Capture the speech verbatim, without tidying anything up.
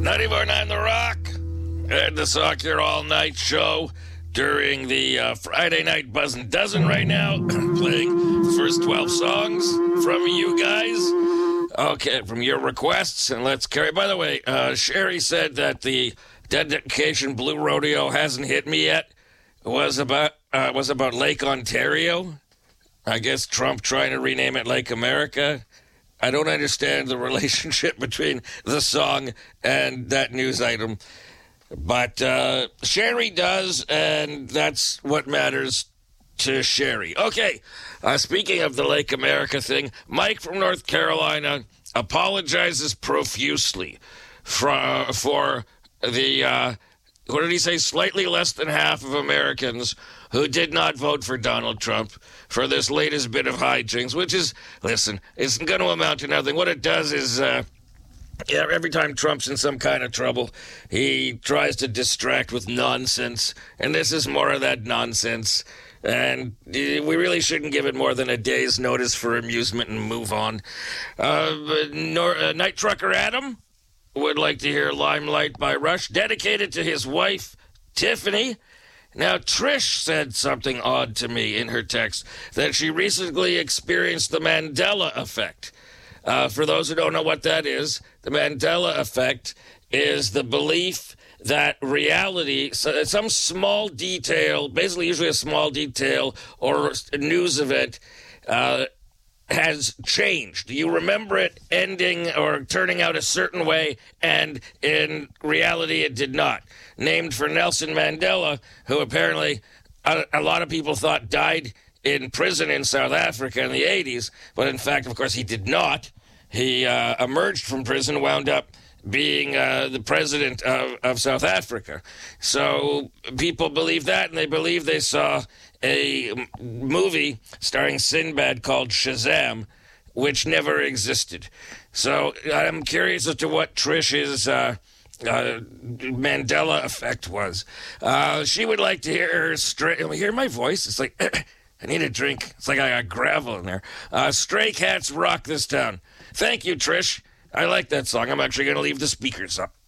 ninety-four point nine The Rock. And the Sock Here All Night show during the uh, Friday Night Buzzin' Dozen right now. Playing the first twelve songs from you guys. Okay, from your requests. And let's carry. By the way, uh, Sherry said that the Dedication Blue Rodeo hasn't hit me yet. It was about, uh, was about Lake Ontario. I guess Trump trying to rename it Lake America. I don't understand the relationship between the song and that news item. But uh, Sherry does, and that's what matters to Sherry. Okay, uh, speaking of the Lake America thing, Mike from North Carolina apologizes profusely for, for the, uh, what did he say, slightly less than half of Americans who did not vote for Donald Trump for this latest bit of hijinks, which is, listen, it's going to amount to nothing. What it does is, uh, yeah, every time Trump's in some kind of trouble, he tries to distract with nonsense, and this is more of that nonsense. And we really shouldn't give it more than a day's notice for amusement and move on. Uh, Nor- uh, Night Trucker Adam would like to hear Limelight by Rush, dedicated to his wife, Tiffany. Now, Trish said something odd to me in her text, that she recently experienced the Mandela effect. Uh, for those who don't know what that is, the Mandela effect is the belief that reality, so some small detail, basically usually a small detail or a news event, uh, has changed. You remember it ending or turning out a certain way, and in reality it did not. Named for Nelson Mandela, who apparently a, a lot of people thought died in prison in South Africa in the eighties, but in fact, of course, he did not. He uh, emerged from prison, wound up being uh, the president of, of South Africa. So people believe that, and they believe they saw a m- movie starring Sinbad called Shazam, which never existed. So I'm curious as to what Trish's uh, uh, Mandela effect was. Uh, she would like to hear her straight. Hear my voice? It's like I need a drink. It's like I got gravel in there. Uh, Stray Cats Rock This Town. Thank you, Trish. I like that song. I'm actually going to leave the speakers up.